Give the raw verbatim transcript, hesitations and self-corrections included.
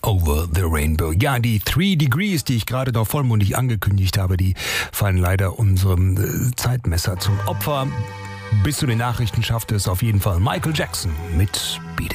Over the Rainbow. Ja, die Three Degrees, die ich gerade noch vollmundig angekündigt habe, die fallen leider unserem äh, Zeitmesser zum Opfer. Bis zu den Nachrichten schaffte es auf jeden Fall Michael Jackson mit Beat It.